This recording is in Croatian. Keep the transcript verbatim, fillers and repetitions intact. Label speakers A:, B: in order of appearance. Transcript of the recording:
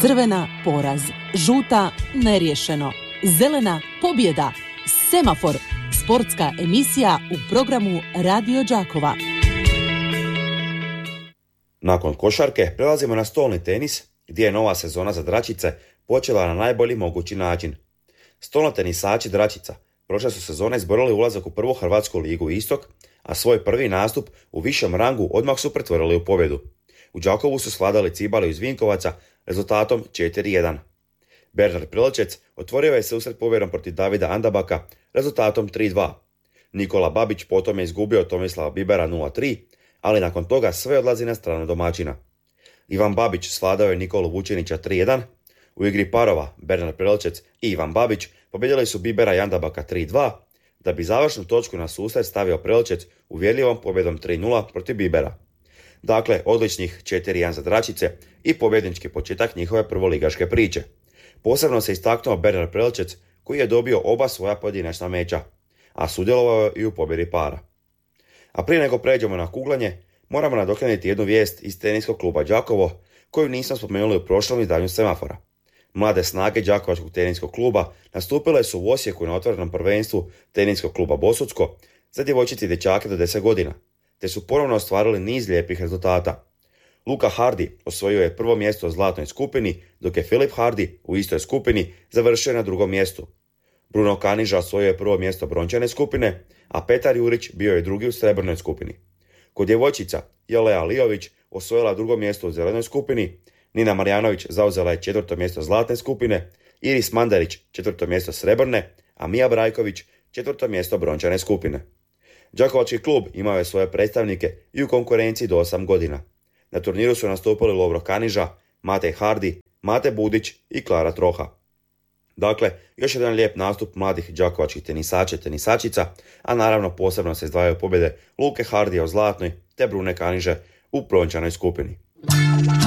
A: Crvena poraz, žuta neriješeno, zelena pobjeda. Semafor, sportska emisija u programu Radio Đakova.
B: Nakon košarke prelazimo na stolni tenis, gdje je nova sezona za Dračice počela na najbolji mogući način. Stolnotenisači Dračica prošle su sezone izborili ulazak u prvu Hrvatsku ligu Istok, a svoj prvi nastup u višem rangu odmah su pretvorili u pobjedu. U Đakovu su svladali Cibali iz Vinkovaca rezultatom četiri jedan. Bernard Prelečec otvorio je susret pobjedom protiv Davida Andabaka rezultatom tri dva. Nikola Babić potom je izgubio od Tomislava Bibera nula tri, ali nakon toga sve odlazi na stranu domaćina. Ivan Babić svladao je Nikolu Vučinića tri jedan. U igri parova Bernard Prelečec i Ivan Babić pobjedili su Bibera i Andabaka tri dva, da bi završnu točku na susret stavio Prelečec uvjerljivom pobjedom tri nula protiv Bibera. Dakle, odličnih četiri jedan za Dračice i pobjednički početak njihove prvoligaške priče. Posebno se istaknuo Bernard Prelečec, koji je dobio oba svoja pojedinačna meča, a sudjelovao je i u pobjedi para. A prije nego pređemo na kuglanje, moramo nadoknaditi jednu vijest iz teniskog kluba Đakovo, koju nismo spomenuli u prošlom izdanju Semafora. Mlade snage Đakovačkog teniskog kluba nastupile su u Osijeku na otvorenom prvenstvu teniskog kluba Bosucko za djevojčice i dječake do deset godina, te su ponovno ostvarili niz lijepih rezultata. Luka Hardy osvojio je prvo mjesto u zlatnoj skupini, dok je Filip Hardy u istoj skupini završio na drugom mjestu. Bruno Kaniža osvojio je prvo mjesto brončane skupine, a Petar Jurić bio je drugi u srebrnoj skupini. Kod djevojčica Jelea Lijović osvojila drugo mjesto u zelenoj skupini, Nina Marjanović zauzela je četvrto mjesto zlatne skupine, Iris Mandarić četvrto mjesto srebrne, a Mija Brajković četvrto mjesto brončane skupine. Đakovački klub imao je svoje predstavnike i u konkurenciji do osam godina. Na turniru su nastupili Lovro Kaniža, Matej Hardy, Mate Budić i Klara Troha. Dakle, još jedan lijep nastup mladih đakovačkih tenisača i tenisačica, a naravno posebno se izdvajaju pobjede Luke Hardija u zlatnoj te Brune Kaniže u brončanoj skupini.